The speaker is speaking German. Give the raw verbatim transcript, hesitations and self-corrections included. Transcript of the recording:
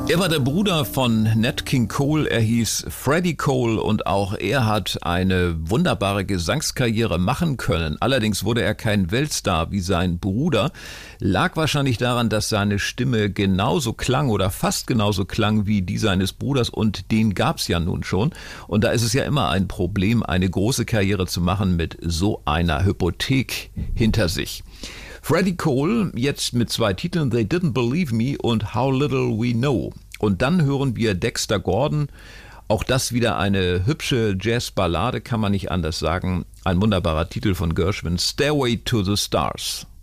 Er war der Bruder von Nat King Cole, er hieß Freddie Cole und auch er hat eine wunderbare Gesangskarriere machen können. Allerdings wurde er kein Weltstar wie sein Bruder. Lag wahrscheinlich daran, dass seine Stimme genauso klang oder fast genauso klang wie die seines Bruders und den gab's ja nun schon. Und da ist es ja immer ein Problem, eine große Karriere zu machen mit so einer Hypothek hinter sich. Freddie Cole, jetzt mit zwei Titeln, They Didn't Believe Me und How Little We Know. Und dann hören wir Dexter Gordon, auch das wieder eine hübsche Jazzballade, kann man nicht anders sagen. Ein wunderbarer Titel von Gershwin, Stairway to the Stars.